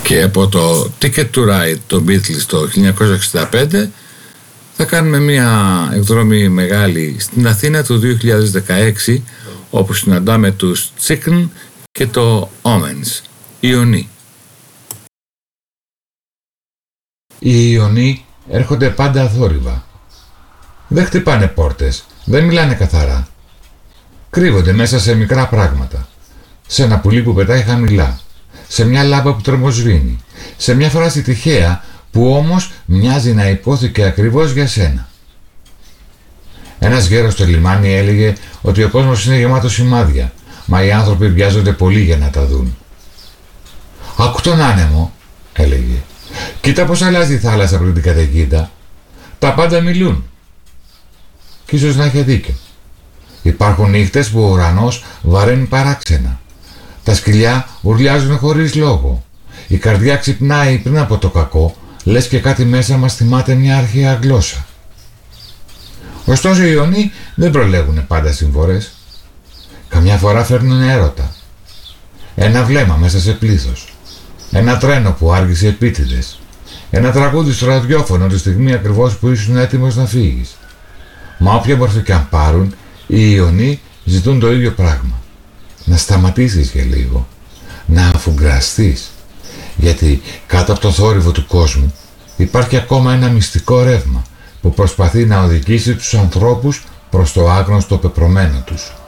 Και από το Ticket to Ride των Beatles το 1965 θα κάνουμε μια εκδρομή μεγάλη στην Αθήνα το 2016, όπου συναντάμε τους Chicken και το Omens, Ιωνί. Οι Ιωνί έρχονται πάντα αθόρυβα. Δεν χτυπάνε πόρτες, δεν μιλάνε καθαρά. Κρύβονται μέσα σε μικρά πράγματα. Σε ένα πουλί που πετάει χαμηλά, σε μια λάμπα που τρομοσβήνει, σε μια φράση τυχαία που όμως μοιάζει να υπόθηκε ακριβώς για σένα. Ένας γέρος στο λιμάνι έλεγε ότι ο κόσμος είναι γεμάτος σημάδια, μα οι άνθρωποι βιάζονται πολύ για να τα δουν. «Άκου τον άνεμο», έλεγε. «Κοίτα πως αλλάζει η θάλασσα πριν την καταιγίδα. Τα πάντα μιλούν». Κι ίσως να είχε δίκιο. Υπάρχουν νύχτες που ο ουρανός βαραίνει παράξενα. Τα σκυλιά ουρλιάζουν χωρίς λόγο. Η καρδιά ξυπνάει πριν από το κακό, λες και κάτι μέσα μας θυμάται μια αρχαία γλώσσα. Ωστόσο οι Ιωνί δεν προλέγουν πάντα συμφορές. Καμιά φορά φέρνουν έρωτα. Ένα βλέμμα μέσα σε πλήθος. Ένα τρένο που άργησε επίτηδες. Ένα τραγούδι στο ραδιόφωνο τη στιγμή ακριβώς που ήσουν έτοιμος να φύγεις. Μα όποια μορφή και αν πάρουν, οι Ιωνί ζητούν το ίδιο πράγμα. Να σταματήσεις για λίγο. Να αφουγκραστείς. Γιατί κάτω από το θόρυβο του κόσμου υπάρχει ακόμα ένα μυστικό ρεύμα που προσπαθεί να οδηγήσει τους ανθρώπους προς το άγνωστο πεπρωμένο τους.